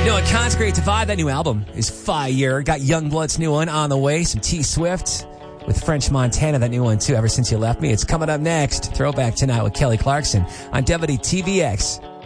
You know, it Consecrate to Five, that new album is fire. Got Youngblood's new one on the way. Some T-Swift with French Montana, that new one too, Ever Since You Left Me. It's coming up next. Throwback tonight with Kelly Clarkson on WTVX.